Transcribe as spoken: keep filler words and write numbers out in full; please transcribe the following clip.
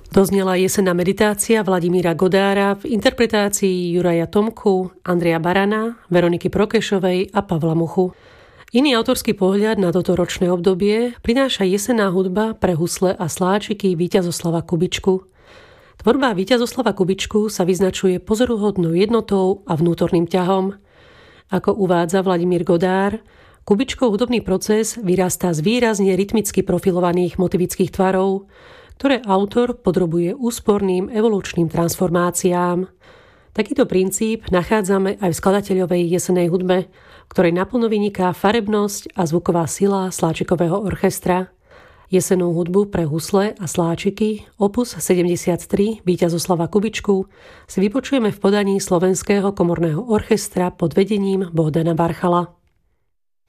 Doznela jesenná meditácia Vladimíra Godára v interpretácii Juraja Tomku, Andreja Barana, Veroniky Prokešovej a Pavla Muchu. Iný autorský pohľad na toto ročné obdobie prináša jesenná hudba pre husle a sláčiky Víťazoslava Kubičku. Tvorba Víťazoslava Kubičku sa vyznačuje pozoruhodnou jednotou a vnútorným ťahom. Ako uvádza Vladimír Godár, Kubičkov hudobný proces vyrastá z výrazne rytmicky profilovaných motivických tvarov, ktoré autor podrobuje úsporným evolučným transformáciám. Takýto princíp nachádzame aj v skladateľovej jesennej hudbe, ktorej naplno vyniká farebnosť a zvuková sila Sláčikového orchestra. Jesenú hudbu pre husle a sláčiky opus sedemdesiattri Víťazoslava Kubičku si vypočujeme v podaní Slovenského komorného orchestra pod vedením Bohdana Barchala.